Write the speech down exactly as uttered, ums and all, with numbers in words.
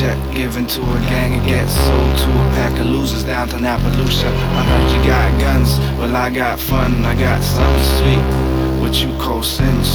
jet given to a gang and gets sold to a pack of losers down to Appaloosa. I heard you got guns, well I got fun, I got something sweet, what you call sin.